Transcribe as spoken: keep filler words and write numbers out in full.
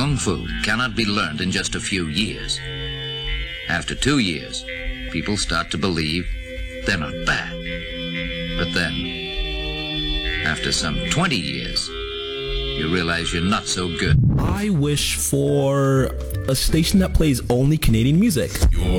Kung Fu cannot be learned in just a few years. After two years, people start to believe they're not bad. But then, after some twenty years, you realize you're not so good. I wish for a station that plays only Canadian music. You're